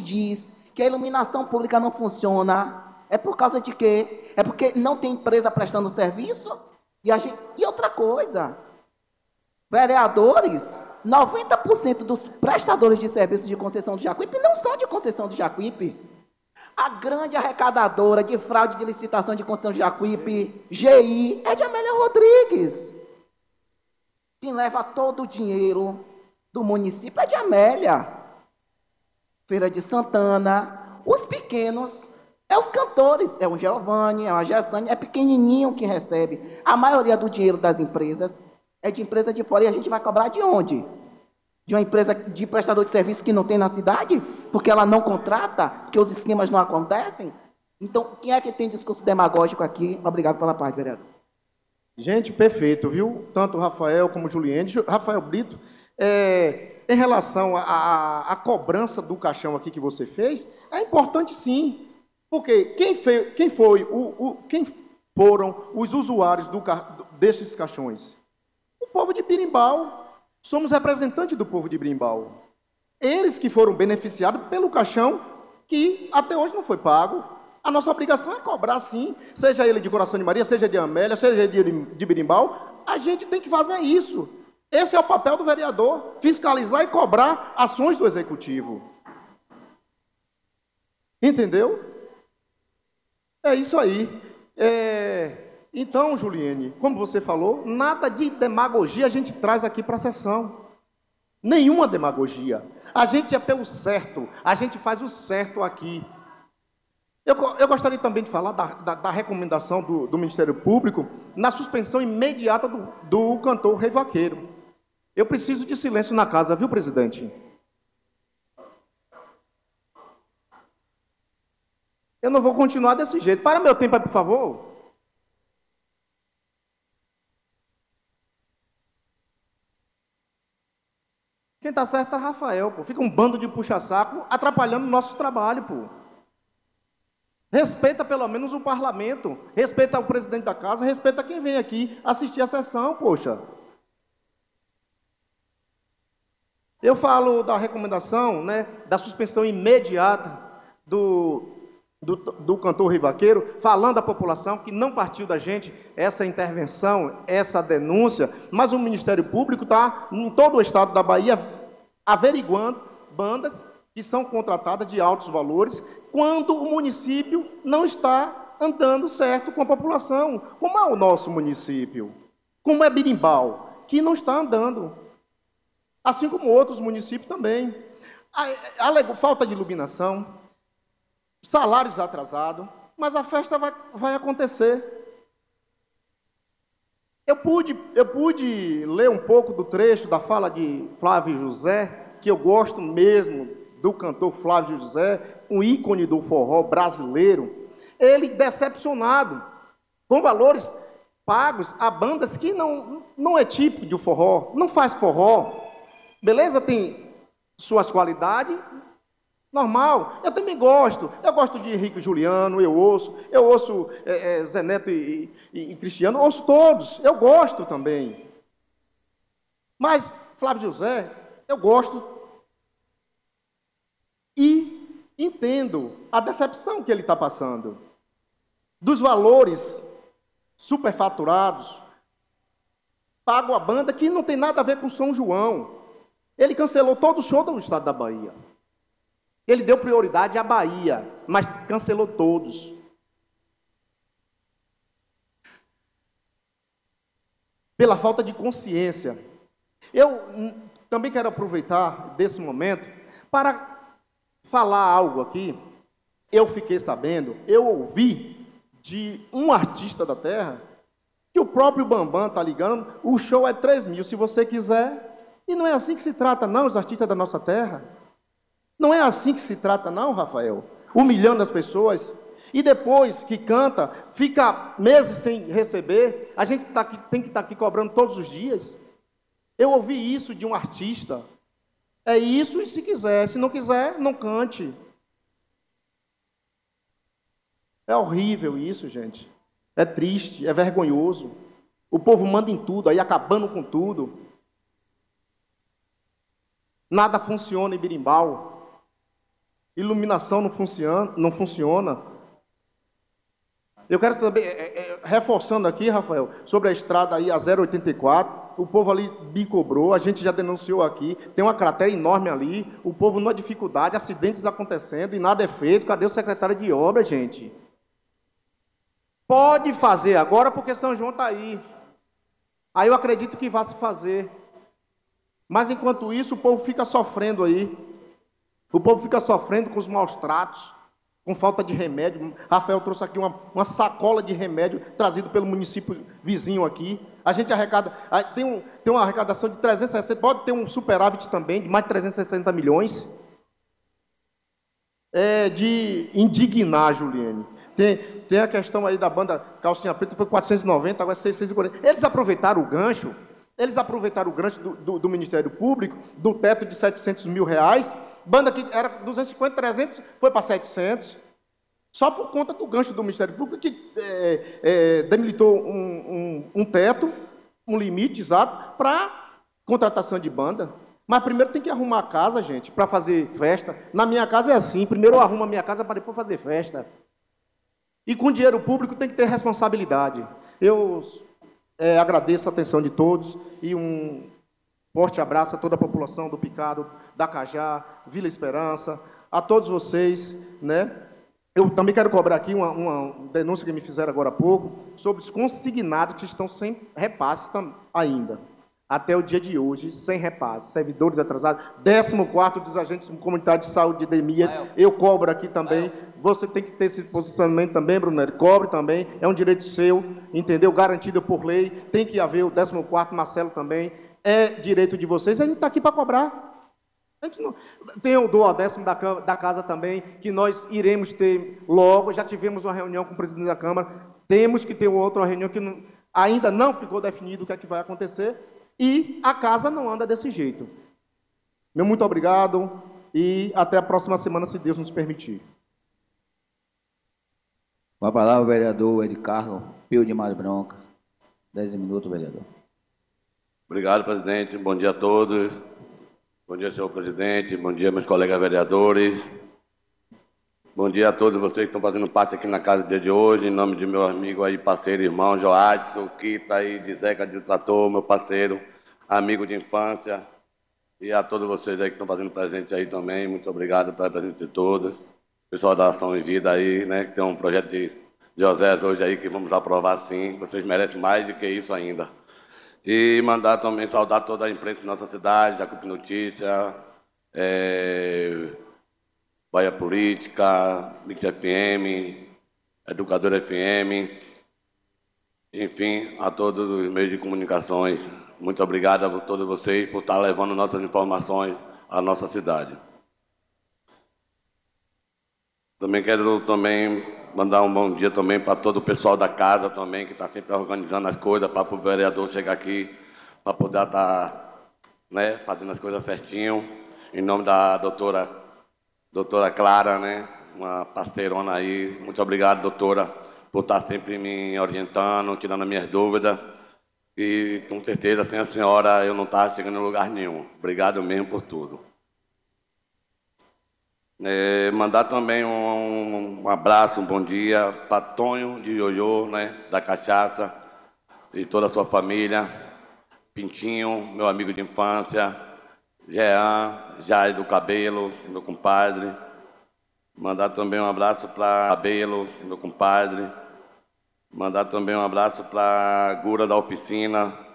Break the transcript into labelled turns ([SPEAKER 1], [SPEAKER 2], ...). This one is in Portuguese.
[SPEAKER 1] diz que a iluminação pública não funciona, é por causa de quê? É porque não tem empresa prestando serviço? E outra coisa, vereadores, 90% dos prestadores de serviços de concessão de Jacuípe não são de concessão de Jacuípe. A grande arrecadadora de fraude de licitação de concessão de Jacuípe, GI, é de Amélia Rodrigues. Quem leva todo o dinheiro do município é de Amélia. Feira de Santana, os pequenos, é os cantores, é o Giovanni, é a Gessane, é pequenininho que recebe. A maioria do dinheiro das empresas é de empresa de fora e a gente vai cobrar de onde? De uma empresa de prestador de serviço que não tem na cidade? Porque ela não contrata? Porque os esquemas não acontecem? Então, quem é que tem discurso demagógico aqui? Obrigado pela parte, vereador.
[SPEAKER 2] Gente, perfeito, viu? Tanto o Rafael como o Juliene. Rafael Brito, em relação à cobrança do caixão aqui que você fez, é importante sim. Porque quem foram os usuários desses caixões? O povo de Birimbau. Somos representantes do povo de Birimbau. Eles que foram beneficiados pelo caixão que até hoje não foi pago. A nossa obrigação é cobrar sim, seja ele de Coração de Maria, seja de Amélia, seja de Birimbau, a gente tem que fazer isso. Esse é o papel do vereador, fiscalizar e cobrar ações do executivo. Entendeu? É isso aí. Então, Juliene, como você falou, nada de demagogia a gente traz aqui para a sessão. Nenhuma demagogia. A gente é pelo certo, a gente faz o certo aqui. Eu gostaria também de falar da recomendação do Ministério Público na suspensão imediata do cantor Rei Vaqueiro. Eu preciso de silêncio na casa, viu, presidente? Eu não vou continuar desse jeito. Para meu tempo aí, por favor. Quem está certo é Rafael, pô. Fica um bando de puxa-saco atrapalhando o nosso trabalho, pô. Respeita pelo menos o parlamento, respeita o presidente da casa, respeita quem vem aqui assistir a sessão, poxa. Eu falo da recomendação, né, da suspensão imediata do cantor Rei Vaqueiro, falando à população que não partiu da gente essa intervenção, essa denúncia, mas o Ministério Público está em todo o estado da Bahia averiguando bandas que são contratadas de altos valores quando o município não está andando certo com a população, como é o nosso município, como é Birimbau, que não está andando, assim como outros municípios também. Alegou falta de iluminação, salários atrasados, mas a festa vai acontecer. Eu pude ler um pouco do trecho da fala de Flávio José, que eu gosto mesmo do cantor Flávio José, um ícone do forró brasileiro. Ele decepcionado com valores pagos a bandas que não é tipo de forró, não faz forró. Beleza? Tem suas qualidades. Normal, eu também gosto. Eu gosto de Henrique e Juliano, eu ouço Zé Neto e Cristiano, ouço todos, eu gosto também. Mas Flávio José, eu gosto e entendo a decepção que ele está passando. Dos valores superfaturados, pago a banda que não tem nada a ver com São João. Ele cancelou todo o show do estado da Bahia. Ele deu prioridade à Bahia, mas cancelou todos. Pela falta de consciência. Eu também quero aproveitar desse momento para falar algo aqui. Eu fiquei sabendo, eu ouvi de um artista da terra, que o próprio Bambam está ligando, o show é 3 mil, se você quiser. E não é assim que se trata, não, os artistas da nossa terra. Não é assim que se trata, não, Rafael? Humilhando as pessoas. E depois que canta, fica meses sem receber. A gente tem que estar aqui cobrando todos os dias. Eu ouvi isso de um artista. É isso e se quiser. Se não quiser, não cante. É horrível isso, gente. É triste, é vergonhoso. O povo manda em tudo, aí acabando com tudo. Nada funciona em Birimbau. iluminação não funciona. Eu quero também, reforçando aqui, Rafael, sobre a estrada aí, a 084, o povo ali me cobrou, a gente já denunciou aqui, tem uma cratera enorme ali, o povo numa dificuldade, acidentes acontecendo e nada é feito. Cadê o secretário de obra, gente? Pode fazer agora porque São João está aí. Aí eu acredito que vai se fazer. Mas enquanto isso, o povo fica sofrendo aí. O povo fica sofrendo com os maus tratos, com falta de remédio. Rafael trouxe aqui uma sacola de remédio trazido pelo município vizinho aqui. A gente arrecada, tem uma arrecadação de 360, pode ter um superávit também, de mais de 360 milhões. É de indignar, Juliane. Tem a questão aí da banda Calcinha Preta, foi 490, agora é 640. Eles aproveitaram o gancho do Ministério Público, do teto de 700 mil reais, banda que era 250, 300, foi para 700, só por conta do gancho do Ministério Público, que demilitou um teto, um limite exato, para contratação de banda. Mas primeiro tem que arrumar a casa, gente, para fazer festa. Na minha casa é assim, primeiro eu arrumo a minha casa para depois fazer festa. E com dinheiro público tem que ter responsabilidade. Eu agradeço a atenção de todos e um forte abraço a toda a população do Picado, da Cajá, Vila Esperança, a todos vocês, né? Eu também quero cobrar aqui uma denúncia que me fizeram agora há pouco sobre os consignados que estão sem repasse ainda. Até o dia de hoje, sem repasse, servidores atrasados, 14º dos agentes comunitários de saúde de DEMIAS, eu cobro aqui também. Você tem que ter esse posicionamento também, Brunelli, cobre também, é um direito seu, entendeu? Garantido por lei, tem que haver o 14º, Marcelo também, é direito de vocês, a gente está aqui para cobrar. A gente não... Tem o 10º da casa também, que nós iremos ter logo, já tivemos uma reunião com o presidente da Câmara, temos que ter outra reunião que ainda não ficou definido o que é que vai acontecer, e a casa não anda desse jeito. Meu muito obrigado e até a próxima semana, se Deus nos permitir.
[SPEAKER 3] Com a palavra o vereador Ed Carlos, Pio de Mário Bronca. 10 minutos, vereador.
[SPEAKER 4] Obrigado, presidente. Bom dia a todos. Bom dia, senhor presidente. Bom dia, meus colegas vereadores. Bom dia a todos vocês que estão fazendo parte aqui na casa do dia de hoje, em nome de meu amigo aí, parceiro, irmão Joadson, Kita aí, de Zeca de Trator, meu parceiro, amigo de infância, e a todos vocês aí que estão fazendo presente aí também, muito obrigado pela presença de todos. Pessoal da Ação em Vida aí, né, que tem um projeto de José hoje aí que vamos aprovar sim, vocês merecem mais do que isso ainda. E mandar também saudar toda a imprensa de nossa cidade, Jacuípe Notícia, Bahia Política, Mix FM, Educador FM, enfim, a todos os meios de comunicações. Muito obrigado a todos vocês por estar levando nossas informações à nossa cidade. Também quero mandar um bom dia também para todo o pessoal da casa também, que está sempre organizando as coisas para o vereador chegar aqui, para poder estar, né, fazendo as coisas certinho. Em nome da doutora Clara, né, uma parceirona aí. Muito obrigado, doutora, por estar sempre me orientando, tirando as minhas dúvidas. E com certeza, sem a senhora, eu não estava chegando em lugar nenhum. Obrigado mesmo por tudo. Mandar também um abraço, um bom dia para Tonho de Ioiô, né, da Cachaça, e toda a sua família, Pintinho, meu amigo de infância, Jean, Jair do Cabelo, meu compadre. Mandar também um abraço para Cabelo, meu compadre. Mandar também um abraço para Gura da Oficina,